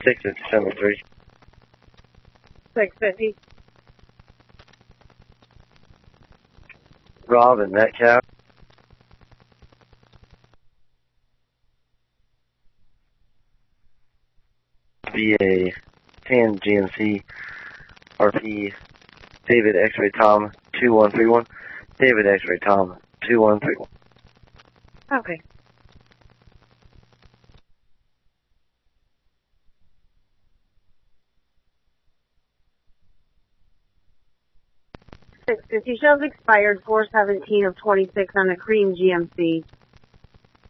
657-3. 650. Rob and Metcalf. VA 10 GMC RP David X-Ray Tom 2131. David X-Ray Tom 2131. Okay. $650 shows expired 417 of 26 on a cream GMC.